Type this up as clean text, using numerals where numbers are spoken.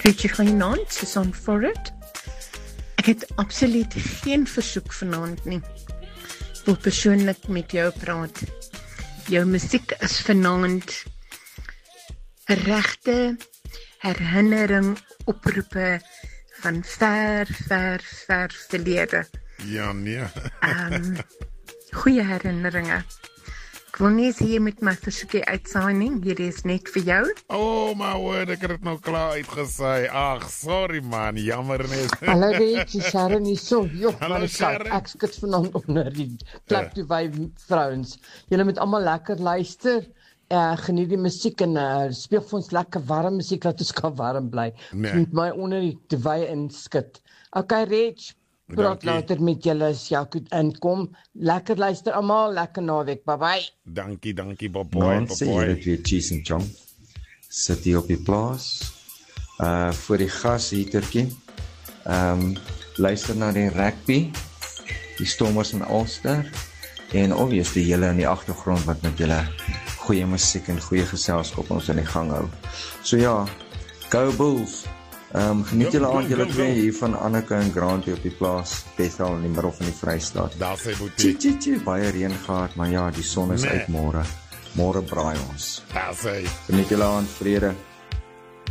Weet jy vanaand, Susan Forret? Ek het absoluut geen versoek vanaand nie. Ek wil persoonlik met jou praat. Jou musiek is vanaand 'n regte herinnering oproepe van ver verlede. Ja, nee. Goeie herinneringe. Ek wil nie eens hier met my versoekie uitsaai nie. Hierdie is net vir jou. Oh my word, ek het het nou klaar uitgesaai. Ag, sorry man, jammer net. Hallo Rachie, Sharon hier so. Joh, Hallo, man, Sharon. ek skit vanaand onder die plek toe wy vrouens. Julle moet almal lekker luister. Geniet die musiek en speel vir ons lekker warm musiek dat ons kan warm bly. Nee. Ons moet my onder die wy inskit. Okay, Rach, praat Dankie. later met julle as Jaco inkom. Lekker luister almal, lekker naweek. Bye bye. Dankie, Boboy. Nou, sê jy dit weer Cheese en Chong. Sit hier op die plaas. Voor die gasheatertjie. Luister na die rugby. Die Stormers in Ulster. En obviously julle in die agtergrond wat met julle goeie musiek en goeie geselskap ons in die gang hou. So ja, go Bulls. Geniet julle aand julle twee hier van Anneke en Grant hier op die plaas, Bethel in die middel van die Vrystaat. Daar sê boetie. Baie reën gehad, maar ja, die son is uit môre. Môre braai ons. Daar sê. Geniet julle aand, vrede.